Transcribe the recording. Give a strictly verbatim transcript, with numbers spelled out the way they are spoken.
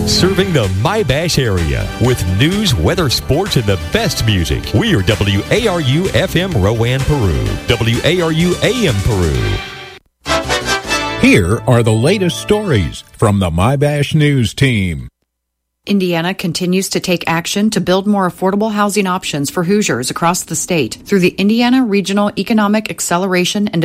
Serving the My-Bash area with news, weather, sports, and the best music. We are W A R U F M Rowan, Peru. W A R U A M Peru. Here are the latest stories from the My-Bash News team. Indiana continues to take action to build more affordable housing options for Hoosiers across the state through the Indiana Regional Economic Acceleration and